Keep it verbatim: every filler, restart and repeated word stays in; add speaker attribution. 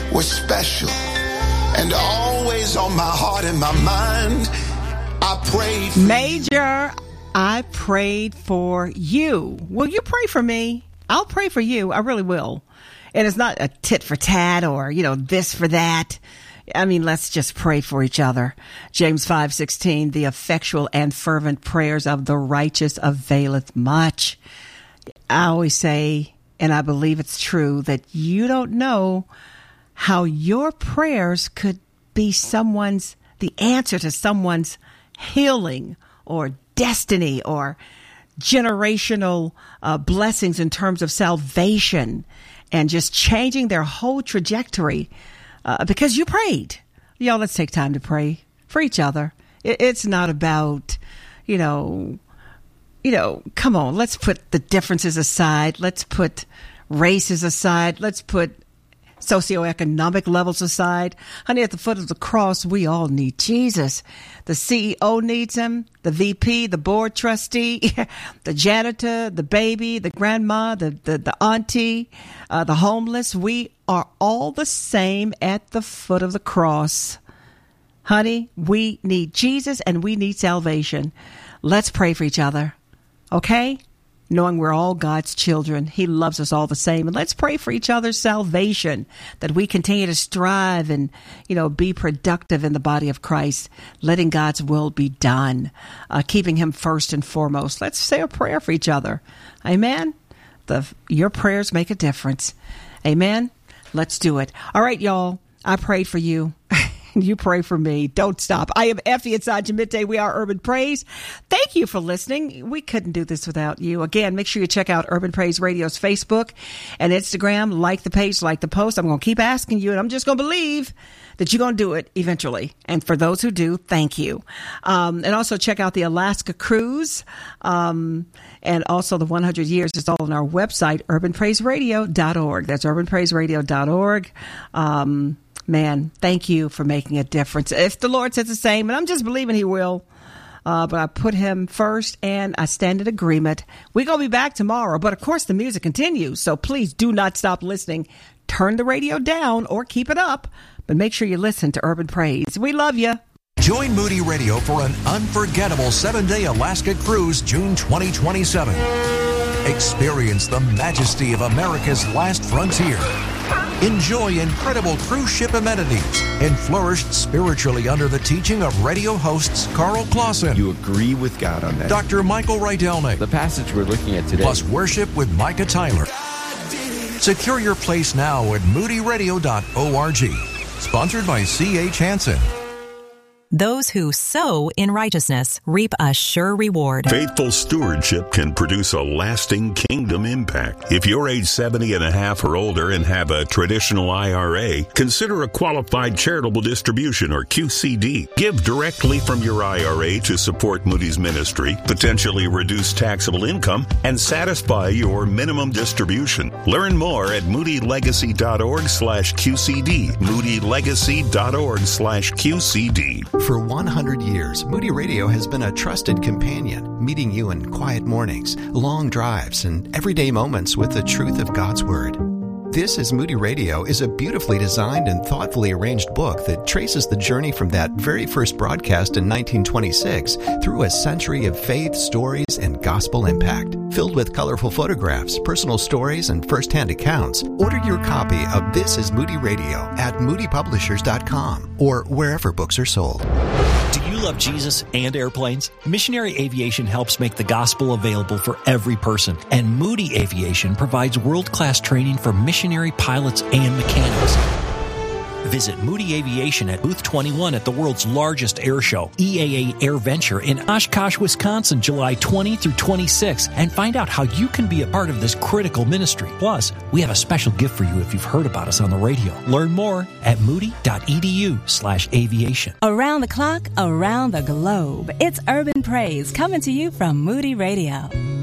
Speaker 1: was special and always on my heart and my mind. I prayed for
Speaker 2: Major, I prayed for you. Will you pray for me? I'll pray for you. I really will. And it's not a tit for tat or, you know, this for that. I mean, let's just pray for each other. James five sixteen, the effectual and fervent prayers of the righteous availeth much. I always say, and I believe it's true, that you don't know how your prayers could be someone's, the answer to someone's healing or destiny or generational uh, blessings in terms of salvation and just changing their whole trajectory. Uh, because you prayed. Y'all, let's take time to pray for each other. It, it's not about, you know, you know, come on, let's put the differences aside. Let's put races aside. Let's put socioeconomic levels aside. Honey, at the foot of the cross, we all need Jesus. The C E O needs him, the V P, the board trustee, the janitor, the baby, the grandma, the, the, the auntie, uh, the homeless. We are all the same at the foot of the cross. Honey, we need Jesus and we need salvation. Let's pray for each other. Okay? Knowing we're all God's children. He loves us all the same. And let's pray for each other's salvation, that we continue to strive and, you know, be productive in the body of Christ, letting God's will be done, uh, keeping him first and foremost. Let's say a prayer for each other. Amen? The, your prayers make a difference. Amen? Let's do it. All right, y'all. I prayed for you. You pray for me. Don't stop. I am Effie inside Jamite. We are Urban Praise. Thank you for listening. We couldn't do this without you. Again, make sure you check out Urban Praise Radio's Facebook and Instagram. Like the page, like the post. I'm going to keep asking you, and I'm just going to believe that you're going to do it eventually. And for those who do, thank you. Um, and also check out the Alaska Cruise. Um, and also the one hundred years is all on our website, urban praise radio dot org. That's urban praise radio dot org. Um, Man, thank you for making a difference. If the Lord says the same, and I'm just believing he will, uh, but I put him first and I stand in agreement. We're going to be back tomorrow, but of course the music continues. So please do not stop listening. Turn the radio down or keep it up, but make sure you listen to Urban Praise. We love you.
Speaker 3: Join Moody Radio for an unforgettable seven-day Alaska cruise, June twenty twenty-seven. Experience the majesty of America's last frontier. Enjoy incredible cruise ship amenities and flourish spiritually under the teaching of radio hosts Carl Clausen.
Speaker 4: You agree with God on that.
Speaker 3: Doctor Michael Rydelnik.
Speaker 4: The passage we're looking at today.
Speaker 3: Plus worship with Micah Tyler. Secure your place now at moody radio dot org. Sponsored by C H Hansen.
Speaker 5: Those who sow in righteousness reap a sure reward.
Speaker 6: Faithful stewardship can produce a lasting kingdom impact. If you're age seventy and a half or older and have a traditional I R A, consider a qualified charitable distribution or Q C D. Give directly from your I R A to support Moody's ministry, potentially reduce taxable income, and satisfy your minimum distribution. Learn more at moody legacy dot org slash Q C D. moody legacy dot org slash Q C D.
Speaker 7: For one hundred years, Moody Radio has been a trusted companion, meeting you in quiet mornings, long drives, and everyday moments with the truth of God's Word. This is Moody Radio is a beautifully designed and thoughtfully arranged book that traces the journey from that very first broadcast in nineteen twenty-six through a century of faith, stories, and gospel impact. Filled with colorful photographs, personal stories, and first-hand accounts, order your copy of This is Moody Radio at moody publishers dot com or wherever books are sold.
Speaker 8: Do you love Jesus and airplanes? Missionary Aviation helps make the gospel available for every person, and Moody Aviation provides world-class training for missionary pilots and mechanics. Visit Moody Aviation at Booth twenty-one at the world's largest air show, E A A AirVenture in Oshkosh, Wisconsin, July twentieth through twenty-sixth, and find out how you can be a part of this critical ministry. Plus, we have a special gift for you if you've heard about us on the radio. Learn more at moody dot e d u slash aviation.
Speaker 5: Around the clock, around the globe, it's Urban Praise coming to you from Moody Radio.